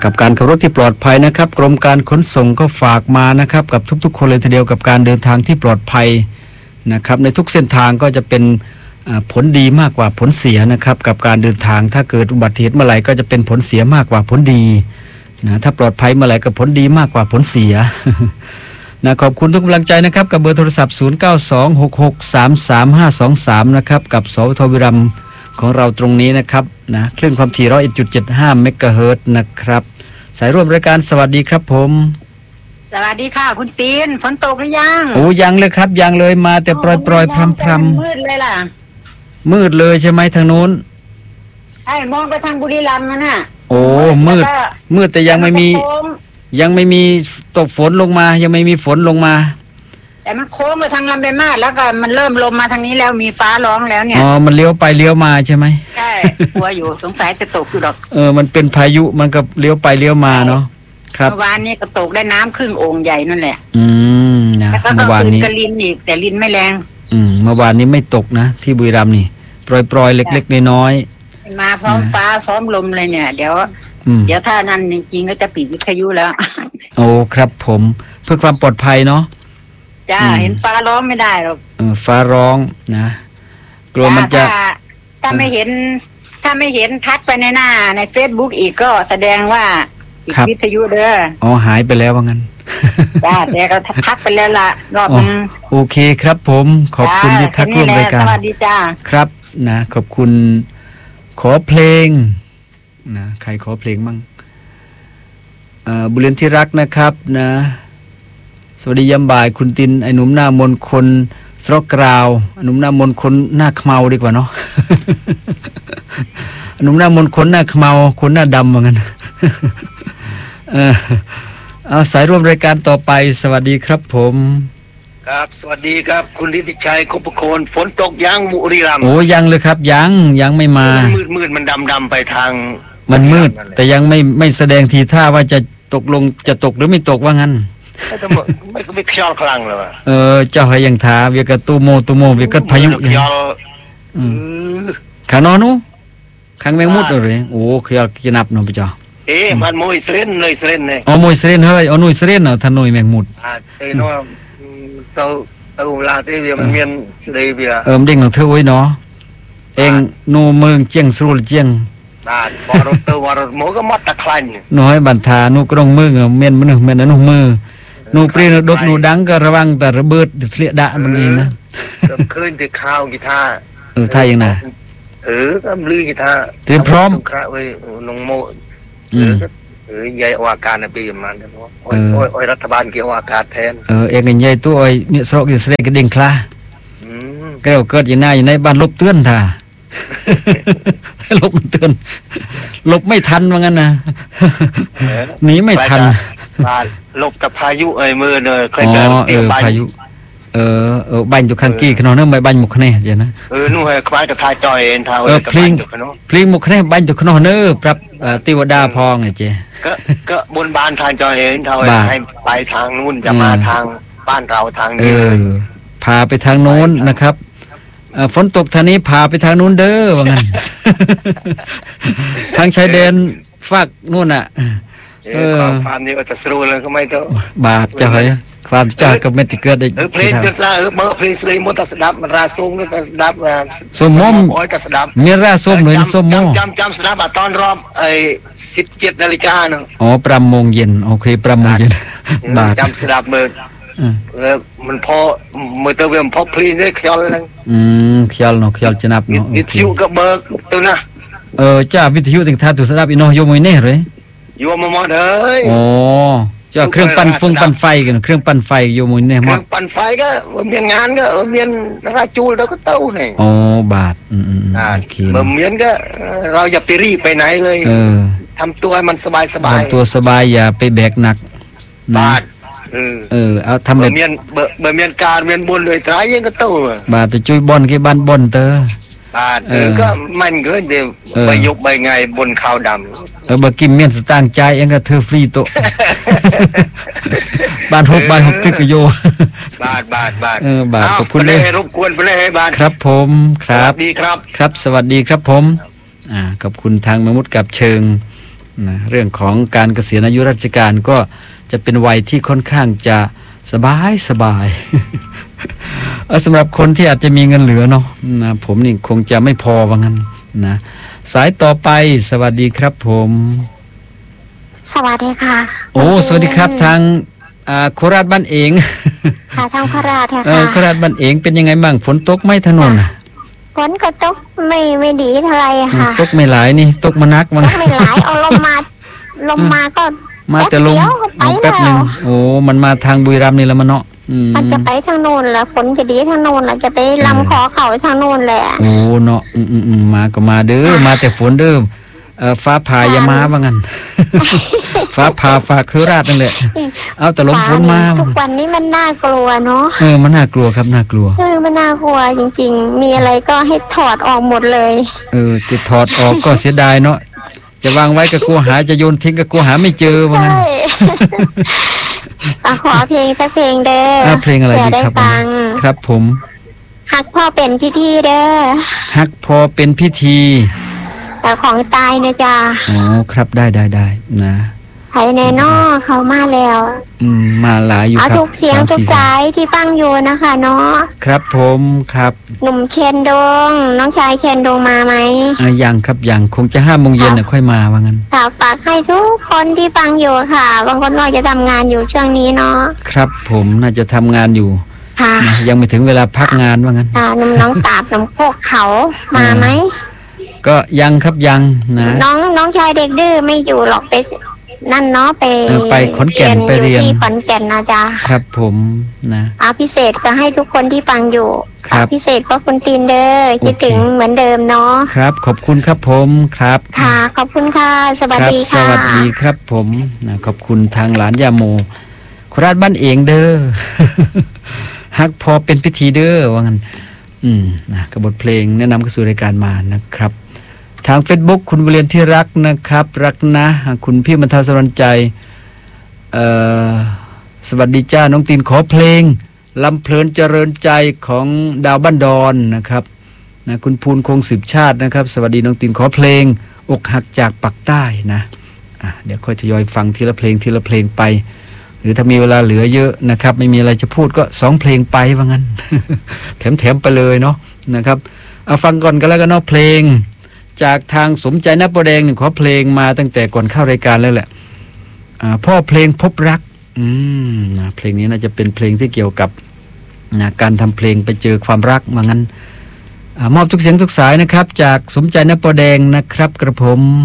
กับการขับรถที่ปลอดภัยนะครับกรมการขนส่งก็ฝากมานะครับกับทุกๆคนเลยทีเดียวกับการเดินทางที่ปลอดภัยนะครับในทุกเส้นทางก็จะเป็นผลดีมากกว่าผลเสียนะครับกับการเดินทางถ้าเกิดอุบัติเหตุเมื่อไหร่ก็จะเป็นผลเสียมากกว่าผลดีนะถ้าปลอดภัยเมื่อไหร่ก็ผลดีมากกว่าผลเสีย นะขอบคุณทุกกำลังใจนะครับกับเบอร์โทรศัพท์0926633523นะครับกับสวทวิรัมย์ของเราตรงนี้นะครับนะคลื่นความถี่ 101.75 เมกะเฮิรตซ์นะครับสายร่วมรายการสวัสดีครับผมสวัสดีค่ะคุณตีนฝนตกหรือยังโอ้ยังเลยครับยังเลยมาแต่ปล่อยๆพรำมืดเลยล่ะมืดเลยใช่ไหมทางโน้นใช่มองไปทางบุรีรัมย์นั่นน่ะโอ้มืดแต่ยังไม่มีตกฝนลงมายังไม่มีฝนลงมาแต่มันโค้งไปทางลำไยมาศแล้วก็มันเริ่มลมมาทางนี้แล้วมีฟ้าร้องแล้วเนี่ยอ๋อมันเลี้ยวไปเลี้ยวมาใช่ไหมใช่กลัวอยู่สงสัยจะตกอยู่ดอกมันเป็นพายุมันก็เลี้ยวไปเลี้ยวมาเนาะครับเมื่อวานนี้ก็ตกได้น้ำครึ่งโอ่งใหญ่นั่นแหละนะเมื่อวานนี้ก็ลินอีกแต่ลินไม่แรงเมื่อวานนี้ไม่ตกนะที่บุรีรัมย์นี่ปล่อยๆเล็กๆน้อยๆมาพร้อมฟ้าพร้อมลมเลยเนี่ยเดี๋ยวถ้านั้นจริงๆก็จะปิดวิทยุแล้วโอ้ครับผมเพื่อความปลอดภัยเนาะจ้าเห็นฟ้าร้องไม่ได้หรอกฟ้าร้องนะกลัวมันจะถ้าไม่เห็นทักไปในหน้าใน Facebook อีกก็แสดงว่าปิดวิทยุเด้อหายไปแล้วว่างั้นจ้าแต่ก็ทักไปแล้วล่ะรอบนึงโอเคครับผมขอบคุณที่ทักร่วมรายการสวัสดีจ้าครับนะขอบคุณขอเพลงนะใครขอเพลงมั่งบุเรียนที่รักนะครับนะสวัสดียามบ่ายคุณตินไอ้หนุ่มหน้ามนคนสระกราวหนุ่มหน้ามนคนหน้าเขมาดีกว่าเนาะ หนุ่มหน้ามนคนหน้าเขมาคนหน้าดำเหมือนกัน เอาสายร่วมรายการต่อไปสวัสดีครับผมครับสวัสดีครับคุณฤทธิชัยคบประโคนฝนตกยังบุรีรัมย์โอ้ยังเลยครับยังไม่มามืดมันดำไปทางมันมืดแต่ยังไม่แสดงทีท่าว่าจะตกลงจะตกหรือไม่ตกว่างั้นไม่เขียวคลังเลยเจ้าให้ยังท้าเวียกตูโมเวียกพายุขานอนูขังแมงมุดเลยโอ้เขียวจะนับเนาะพี่จ้ามันมวยเสร็จเลยเสร็จเลยมวยเสร็จเฮ้ยนุ่ยเสร็จเนาะท่านนุ่ยแมงมุดเนาะเอาลาเตเวียมันเมียนเสด็จเวียมันเด้งของเธอไว้เนาะเองนูเมืองเจียงสรุลเจียงบอรถตัวรถหมูก็มัดตะคลันน้อยบันทานูกรงมือเมียนมันเมียนนุ่มือนูปรีนูดบนูดังก็ระวังแต่ระเบิดเสียดะมันเองนะคืนติดข้าวกีตาร์ท่ายังไงก็ลือกีตาร์เตรียมพร้อมคราเว้ยนงโมใหญ่อวกาศปีประมาณนั้นโอ้ยรัฐบาลเกี่ยวอากาศแทนเองใหญ่ตัวไอ้เนี่ยสระกิสเรกระดิ่งคลาเกิดอย่างในบ้านลบเตือนท่าลบเตือนลบไม่ทันว่างั้นนะหนีไม่ทันลบกับพายุมือเลยเคยเกิดพายุบันตุคันกี้ขนมเนื้อใบบันหมกเน่เดี๋ยวนะนู่นให้ควายกับทายจอยเองท้าพลิงหมกเน่บันตุขนมเนื้อปรับติวดาพองไงเจ๊ก็บนบานทายจอยเองเท่าให้ไปทางนู้นจะมาทางบ้านเราทางนี้พาไปทางโน้นนะครับฝนตกทางนี้พาไปทางนู้นเด้อว่างั้นทางชายแดนฝากนู่นอ่ะความนี้ก็จะสรุปเลยก็ไม่ต้องบาดจะเฮ้ยความจ้าก็ไม่ติเกิดได้เพลงจะเมื่อเพลงสลีมตัสดับราส้มก็สดับส้มมอมโอ้ยก็สดับมีราส้มเลยส้มมอมจำสดับตอนรอบ17 นาฬิกาเนาะประโมงเย็นโอเคประโมงเย็นบาดจำสดับมือมันพอมือเตวียมพอเพลงได้เขียวเลยเขียวเนาะเขียวจะนับเนาะวิทยุก็เบิกตัวนะจ้าวิทยุถึงท่าตุสดับอีโนโยมวยเน่เลยโยมมอเลยเจ้าเครื่องปั่นไฟกันเครื่องปั่นไฟโยมวยเน่หมดเครื่องปั่นไฟก็เมียนงานก็เมียนราจูแล้วก็เต้าให้บาทเมียนก็เราอย่าไปรีบไปไหนเลยทำตัวให้มันสบายทำตัวสบายอย่าไปแบกหนักบาทเอาทำแบบเมียนการเมียนบนเลยตายยังก็เต้าบาทจะช่วยบอลกี่บ้านบอลเตอบาทก็มันก็เดี๋ยวไปยกใบไงบนขาวดำบกิมเมียนสตางใจเองก็เธอฟรีโตบ้าน6 ตึกโยบาทบาทขอบคุณเลยรบกวนไปเลยบาทครับผมครับดีครับครับสวัสดีครับผมขอบคุณทางมมุดกับเชิงนะเรื่องของการเกษียณอายุราชการก็จะเป็นวัยที่ค่อนข้างจะสบายสำหรับคนที่อาจจะมีเงินเหลือเนาะนะผมนี่คงจะไม่พอว่างั้นนะสายต่อไปสวัสดีครับผมสวัสดีค่ะโอ้สวัสดีครับทางโคราชบ้านเองค่ะทางโคราชค่ะโคราชบ้านเองเป็นยังไงบ้างฝนตกไหมถนนฝนก็ตกไม่ดีเท่าไหร่ค่ะตกไม่หลายนี่ตกมานักมั้งตกไม่หลายเอาลมมาก็มาแต่ลมแป๊บนึงโอ้มันมาทางบุรีรัมย์นี่แล้วมันเนาะมันจะไปทางโน้นแล้วฝนจะดีทางโน้นแล้วจะไปลำคอเขาทางโน้นแหละโอ้เนาะมาก็มาเด้อมาแต่ฝนเด้อฟ้าผ่าอย่ามาว่างั้นฟ้าผ่าฝากโคราชนั่นแหละเอาแต่ลมฝนมาทุกวันนี้มันน่ากลัวเนาะมันน่ากลัวครับน่ากลัวมันน่ากลัวจริงๆมีอะไรก็ให้ถอดออกหมดเลยจะถอดออกก็เสียดายเนาะจะวางไว้ก็กลัวหาจะโยนทิ้งก็กลัวหาไม่เจอว่างั้นขอเพลงสักเพลงเด้อเพลงอะไรดีครับครับผมฮักพ่อเป็นพิธีเด้อฮักพอเป็นพิธีแต่ของตายนะจ๊ะอ๋อครับได้นะไผ่แน่นอเขามาแล้วมาหลายอยู่ครับทุกเสียงทุกสายที่ฟังอยู่นะคะเนาะครับผมครับหนุ่มเคนดงน้องชายเคนดงมาไหมยังครับยังคงจะ5 โมงเย็นค่อยมาว่างั้นฝากให้ทุกคนที่ฟังอยู่ค่ะบางคนน่าจะทำงานอยู่ช่วงนี้เนาะครับผมน่าจะทำงานอยู่ยังไม่ถึงเวลาพักงานว่างั้นหนุ่มน้องตาบน้องพวกเขามาไหมก็ยังครับยังนะน้องชายเด็กดื้อไม่อยู่หรอกไปนั่นเนาะไปขอนแก่นไปเรียนที่ขอนแก่นนะจ๊ะครับผมนะพิเศษก็ให้ทุกคนที่ฟังอยู่พิเศษก็คุณตีนเด้อคิดถึงเหมือนเดิมเนาะครับขอบคุณครับผมครับค่ะขอบคุณค่ะสวัสดีค่ะสวัสดีครับผมนะขอบคุณทางหลานยาโมโคราชบ้านเองเด้อฮักพอเป็นพิธีเด้อว่างั้นนะกับบทเพลงแนะนำเข้าสู่รายการมานะครับทาง Facebook คุณบริเวณที่รักนะครับรักนะคุณพี่บรรเทาสรัญใจสวัสดีจ้าน้องตีนขอเพลงลำเพลินเจริญใจของดาวบ้านดอนนะครับนะคุณภูลคงสืบชาตินะครับสวัสดีน้องตีนขอเพลงอกหักจากปักใต้นะเดี๋ยวค่อยทยอยฟังทีละเพลงไปหรือถ้ามีเวลาเหลือเยอะนะครับไม่มีอะไรจะพูดก็2 เพลงไปว่างั้น แถมไปเลยเนาะนะครับเอาฟังก่อนกันแล้วกันเนาะเพลงจากทางสมใจนปแดงขอเพลงมาตั้งแต่ก่อนเข้ารายการแล้วแหละพ่อเพลงพบรักเพลงนี้น่าจะเป็นเพลงที่เกี่ยวกับการทำเพลงไปเจอความรักว่างั้นมอบทุกเสียงทุกสายนะครับจากสมใจนปแดงนะครับกระผม